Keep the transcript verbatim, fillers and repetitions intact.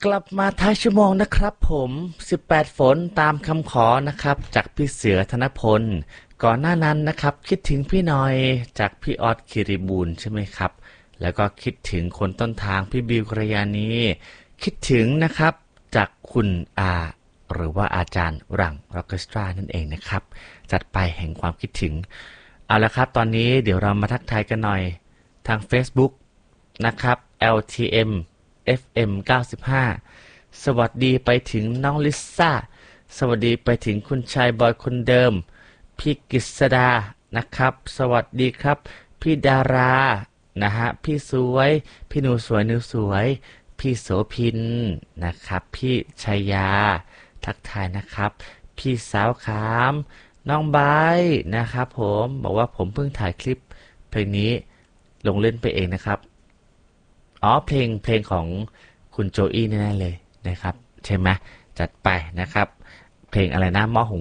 กลับมาท้ายชั่วโมงนะครับผมสิบแปดฝนตามคำขอนะครับจากพี่เสือธนพลก่อนหน้านั้นนะครับคิดถึงพี่หน่อยจากพี่ออสคิริบูลใช่ไหมครับแล้วก็คิดถึงคนต้นทางพี่บิวกระยานีคิดถึงนะครับจากคุณอาหรือว่าอาจารย์หลังร็อกเกสตรานั่นเองนะครับจัดไปแห่งความคิดถึงเอาละครับตอนนี้เดี๋ยวเรามาทักทายกันหน่อยทาง Facebook นะครับ แอล ที เอ็ม เอฟ เอ็ม เก้าสิบห้าสวัสดีไปถึงน้องลิซ่าสวัสดีไปถึงคุณชายบอยคนเดิมพี่กฤษดานะครับสวัสดีครับพี่ดารานะฮะพี่สวยพี่หนูสวยหนูสวยพี่โสพินนะครับพี่ชัยยาทักทายนะครับพี่สาวขามน้องบายนะครับผมบอกว่าผมเพิ่งถ่ายคลิปเพลงนี้ลงเล่นไปเองนะครับอ๋อเพลงเพลงของคุณโจอี้แน่ๆเลยนะครับใช่ไหมจัดไปนะครับเพลงอะไรนะหม้อหุง